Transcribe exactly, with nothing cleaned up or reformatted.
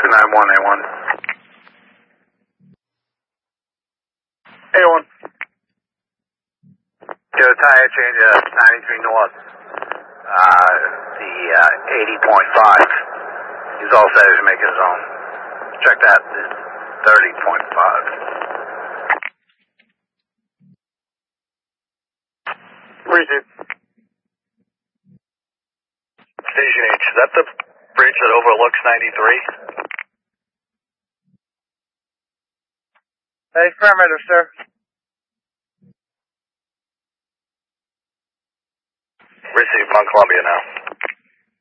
two nine one, A one. A one. Joe, tire change uh, ninety-three north. Uh, the uh, eighty point five. He's all set to make his own. Check that. thirty point five. Appreciate it. Station H, is that the bridge that overlooks ninety-three? Affirmative, sir. Receive on Columbia now.